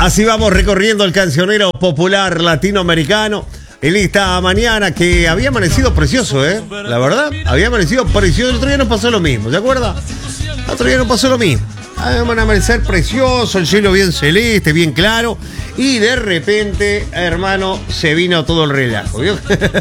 Así vamos recorriendo el cancionero popular latinoamericano en esta mañana que había amanecido precioso, la verdad, había amanecido precioso. El otro día nos pasó lo mismo, ¿se acuerda? El otro día nos pasó lo mismo. Van a amanecer precioso, el cielo bien celeste, bien claro, y de repente, hermano, se vino todo el relajo, ¿vio?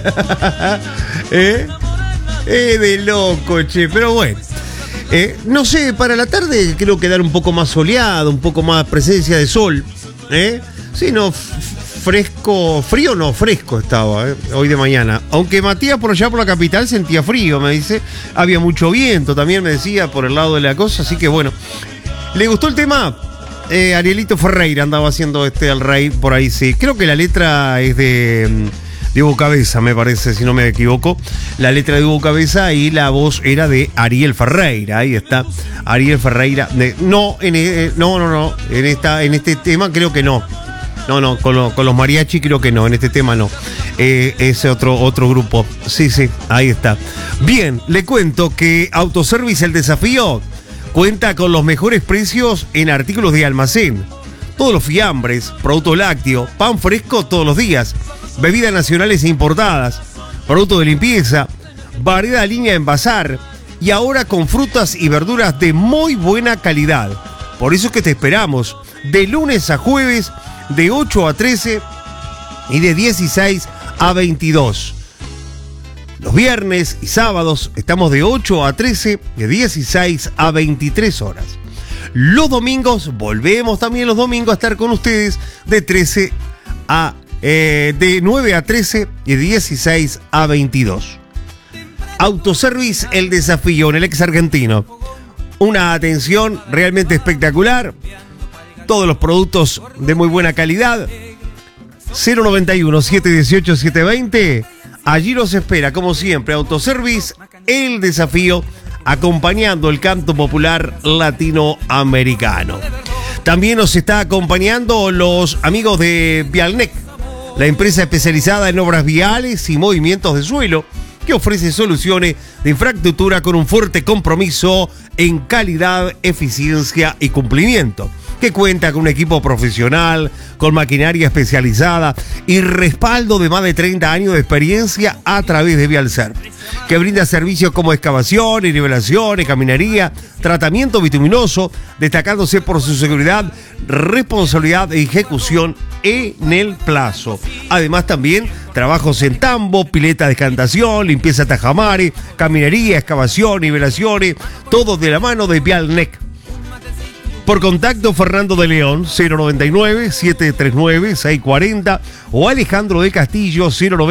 De loco, che, pero bueno. No sé, para la tarde creo que dar un poco más soleado, un poco más presencia de sol, Sí, no, fresco, frío no, fresco estaba, hoy de mañana. Aunque Matías por allá por la capital sentía frío, me dice. Había mucho viento también, me decía, por el lado de la cosa, así que bueno. ¿Le gustó el tema? Arielito Ferreira andaba haciendo al rey por ahí, sí. Creo que la letra es de Hugo Cabeza, me parece, si no me equivoco. La letra de Hugo Cabeza y la voz era de Ariel Ferreira. Ahí está, Ariel Ferreira. No. En este tema creo que no. No, con los mariachi creo que no, en este tema no. Ese otro grupo. Sí, ahí está. Bien, le cuento que Autoservice El Desafío cuenta con los mejores precios en artículos de almacén. Todos los fiambres, productos lácteos, pan fresco todos los días, bebidas nacionales e importadas, productos de limpieza, variedad de línea en bazar y ahora con frutas y verduras de muy buena calidad. Por eso es que te esperamos de lunes a jueves de 8 a 13 y de 16 a 22. Los viernes y sábados estamos de 8 a 13, de 16 a 23 horas. Los domingos, volvemos también los domingos a estar con ustedes de 9 a 13 y de 16 a 22. Autoservice El Desafío en el ex argentino. Una atención realmente espectacular. Todos los productos de muy buena calidad. 091-718-720. Allí los espera, como siempre, Autoservice El Desafío, acompañando el canto popular latinoamericano. También nos está acompañando los amigos de Vialnec, la empresa especializada en obras viales y movimientos de suelo, que ofrece soluciones de infraestructura con un fuerte compromiso en calidad, eficiencia y cumplimiento, que cuenta con un equipo profesional, con maquinaria especializada y respaldo de más de 30 años de experiencia a través de Vialserv, que brinda servicios como excavaciones, nivelaciones, caminería, tratamiento bituminoso, destacándose por su seguridad, responsabilidad e ejecución en el plazo. Además también trabajos en tambo, pileta de escantación, limpieza tajamare, caminería, excavación, nivelaciones, todo de la mano de Vialnec. Por contacto, Fernando de León, 099-739-640 o Alejandro de Castillo,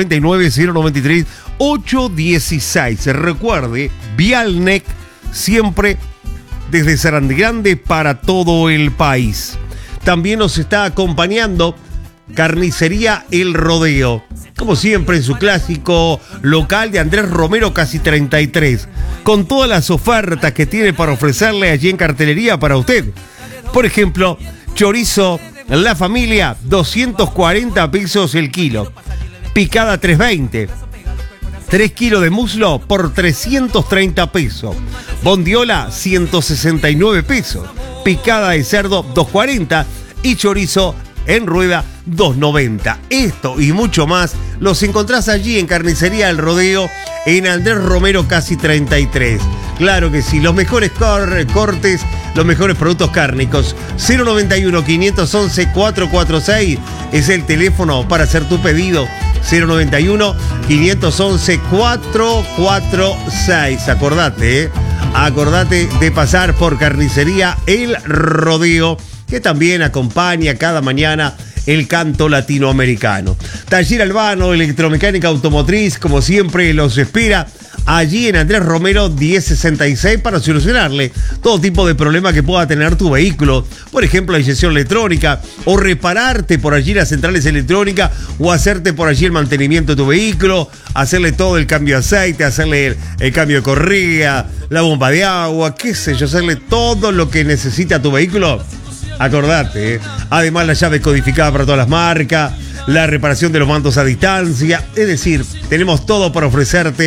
099-093-816. Recuerde, Vialnec, siempre desde Sarandí Grande para todo el país. También nos está acompañando Carnicería El Rodeo, como siempre en su clásico local de Andrés Romero casi 33, con todas las ofertas que tiene para ofrecerle allí en cartelería para usted. Por ejemplo, chorizo La Familia, 240 pesos el kilo, picada 320, 3 kilos de muslo por 330 pesos, bondiola 169 pesos, picada de cerdo 240 y chorizo en rueda 290. Esto y mucho más los encontrás allí en Carnicería El Rodeo en Andrés Romero casi 33. Claro que sí, los mejores cortes, los mejores productos cárnicos. 091-511-446 es el teléfono para hacer tu pedido. 091-511-446. Acordate de pasar por Carnicería El Rodeo, que también acompaña cada mañana el canto latinoamericano. Taller Albano, electromecánica automotriz, como siempre los espera allí en Andrés Romero 1066 para solucionarle todo tipo de problema que pueda tener tu vehículo. Por ejemplo, la inyección electrónica, o repararte por allí las centrales electrónicas, o hacerte por allí el mantenimiento de tu vehículo, hacerle todo el cambio de aceite, hacerle el cambio de correa, la bomba de agua, qué sé yo, hacerle todo lo que necesita tu vehículo. Acordate, además la llave codificada para todas las marcas, la reparación de los mandos a distancia, es decir, tenemos todo para ofrecerte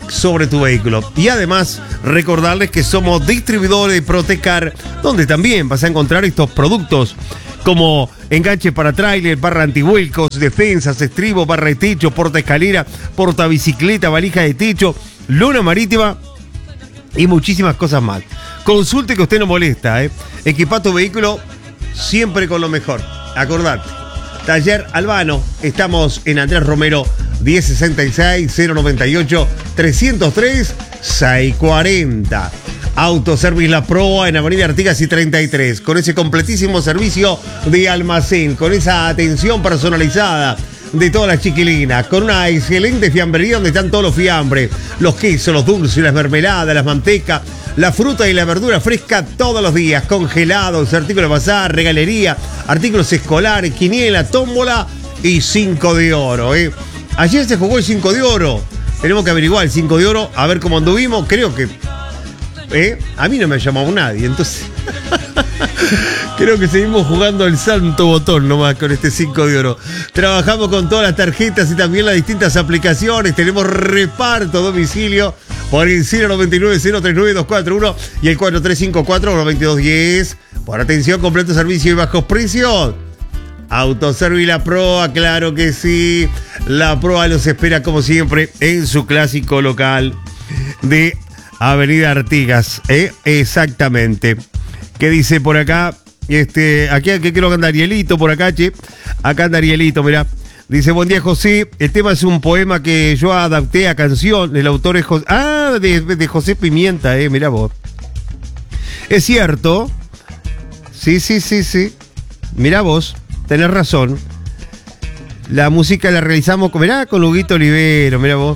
sobre tu vehículo. Y además, recordarles que somos distribuidores de Protecar, donde también vas a encontrar estos productos como enganche para tráiler, barra antivuelcos, defensas, estribo, barra de techo, porta escalera, porta bicicleta, valija de techo, lona marítima y muchísimas cosas más. Consulte que usted no molesta, ¿eh? Equipa tu vehículo siempre con lo mejor. Acordate. Taller Albano. Estamos en Andrés Romero 1066 098 303 640. Autoservice La Proa en Avenida Artigas y 33. Con ese completísimo servicio de almacén. Con esa atención personalizada de todas las chiquilinas, con una excelente fiambrería donde están todos los fiambres, los quesos, los dulces, las mermeladas, las mantecas, la fruta y la verdura fresca todos los días, congelados, artículos de bazar, regalería, artículos escolares, quiniela, tómbola y 5 de oro. Ayer se jugó el 5 de oro, tenemos que averiguar el 5 de oro, a ver cómo anduvimos, creo que a mí no me ha llamado nadie, entonces creo que seguimos jugando el santo botón nomás con este 5 de oro. Trabajamos con todas las tarjetas y también las distintas aplicaciones. Tenemos reparto a domicilio por el 099-039-241 y el 4354-9210. Por atención, completo servicio y bajos precios. Autoservice La Proa, claro que sí. La Proa los espera como siempre en su clásico local de Avenida Artigas, exactamente. ¿Qué dice por acá? Aquí creo que anda Arielito por acá, che. Acá anda Arielito, mirá. Dice, buen día, José. El tema es un poema que yo adapté a canción. El autor es José. De José Pimienta, mirá vos. Es cierto. Sí. Mirá vos, tenés razón. La música la realizamos, mirá, con Huguito Olivero, mirá vos.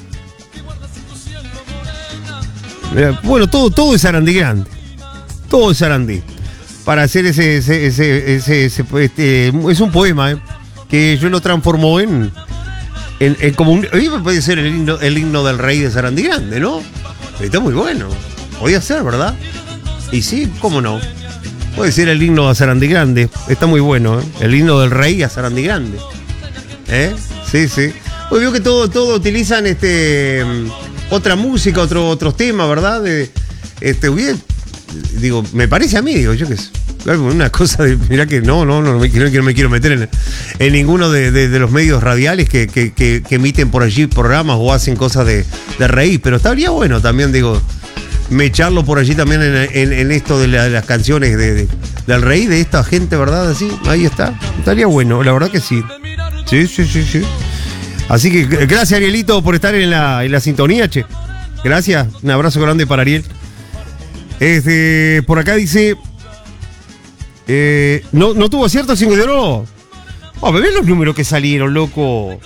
Mirá, bueno, todo es Sarandí grande. Todo es Sarandí. Para hacer es un poema, que yo lo transformó en como un. Puede ser el himno del rey de Sarandí grande, ¿no? Está muy bueno. Podía ser, ¿verdad? Y sí, ¿cómo no? Puede ser el himno a Sarandí grande. Está muy bueno, ¿eh? El himno del rey a Sarandí grande. Sí. Pues veo que todo utilizan otra música, otros temas, ¿verdad? Digo, me parece a mí, digo, yo qué sé. Una cosa de, mirá que no me quiero meter en ninguno de los medios radiales que emiten por allí programas o hacen cosas de reír, pero estaría bueno también, digo, me echarlo por allí también en esto de las canciones del reír de esta gente, ¿verdad? Así, ahí está, estaría bueno, la verdad que sí. Sí. Así que gracias, Arielito, por estar en la sintonía, che. Gracias, un abrazo grande para Ariel. Por acá dice, no tuvo acierto el 5 de oro. Ven los números que salieron, loco.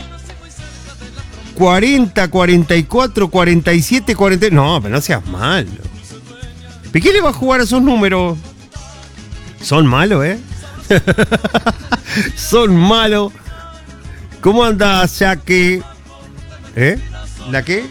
40, 44, 47, 40. No, pero no seas malo. ¿De qué le va a jugar a esos números? Son malos, Son malos. ¿Cómo andás, Jaque? ¿La qué?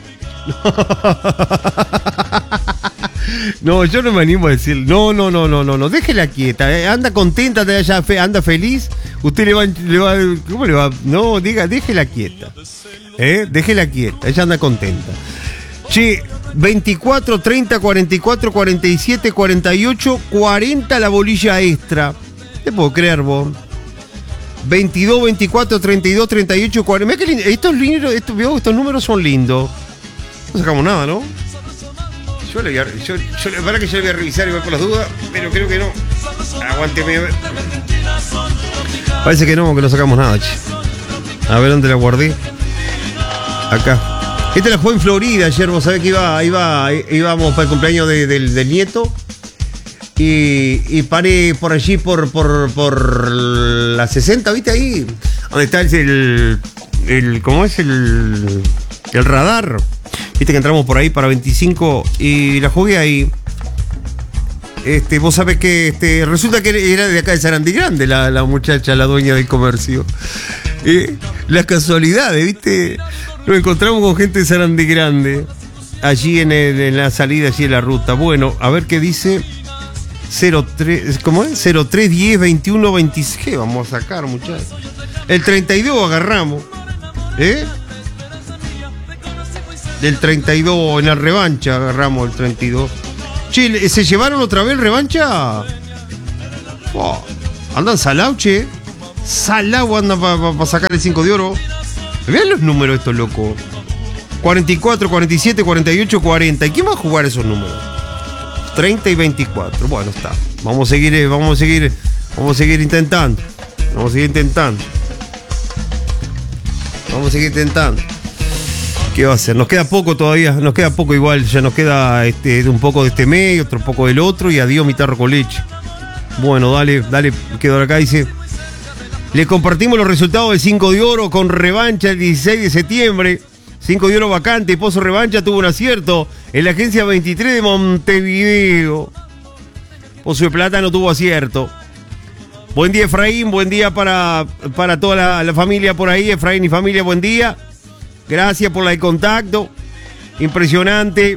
No, yo no me animo a decir. No. Déjela quieta. Anda contenta, anda feliz. Usted le va. ¿Cómo le va? No, déjela quieta. Déjela quieta. Ella anda contenta. Che, 24, 30, 44, 47, 48, 40 la bolilla extra. Te puedo creer, vos. 22, 24, 32, 38, 40. Mirá que lindo. Estos números son lindos. No sacamos nada, ¿no? Para que yo le voy a revisar igual por las dudas, pero creo que no. Aguánteme. Parece que no sacamos nada, che. A ver dónde la guardé. Acá. Esta la jugué en Florida ayer, vos sabés que íbamos para el cumpleaños del nieto. Y paré por allí por la 60, ¿viste ahí? Donde está ¿cómo es el radar? Viste que entramos por ahí para 25 y la jugué ahí. Vos sabés que resulta que era de acá de Sarandí Grande la muchacha, la dueña del comercio. Las casualidades, ¿viste? Nos encontramos con gente de Sarandí Grande allí en la salida, allí en la ruta. Bueno, a ver qué dice. 03, ¿cómo es? 03, 10, 21, 26. ¿Qué vamos a sacar, muchachos? El 32 agarramos. del 32, en la revancha agarramos el 32. Che, ¿se llevaron otra vez revancha? Oh, andan salao, che. Salao andan para sacar el 5 de oro. Vean los números estos locos. 44, 47, 48, 40. ¿Y quién va a jugar esos números? 30 y 24. Bueno, está. Vamos a seguir intentando. Vamos a seguir intentando. ¿Qué va a hacer? Nos queda poco todavía. Nos queda poco igual. Ya nos queda un poco de este medio, otro poco del otro. Y adiós mi tarro con leche. Bueno, dale. Quedo acá, dice. Le compartimos los resultados del 5 de oro con revancha el 16 de septiembre. 5 de oro vacante, Pozo Revancha tuvo un acierto en la agencia 23 de Montevideo. Pozo de Plata no tuvo acierto. Buen día, Efraín, buen día para toda la familia por ahí. Efraín y familia, buen día. Gracias por el contacto. Impresionante.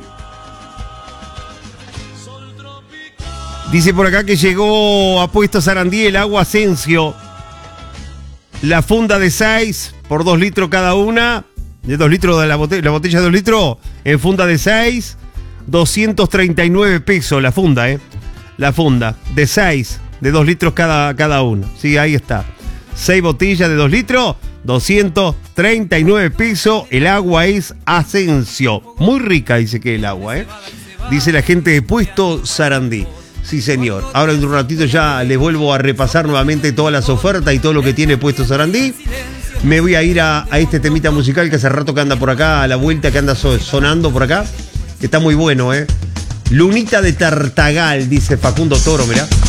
Dice por acá que llegó a Puesto Sarandí el agua Asensio. La funda de 6 por 2 litros cada una. De 2 litros de la botella de 2 litros, en funda de 6, 239 pesos la funda, La funda de 6, de 2 litros cada una. Sí, ahí está. 6 botellas de 2 litros, 239 pesos. El agua es Asensio. Muy rica, dice que el agua, Dice la gente de Puesto Sarandí. Sí, señor. Ahora en un ratito ya les vuelvo a repasar nuevamente todas las ofertas y todo lo que tiene Puesto Sarandí. Me voy a ir a este temita musical que hace rato que anda por acá, a la vuelta que anda sonando por acá. Que está muy bueno, Lunita de Tartagal, dice Facundo Toro, mirá.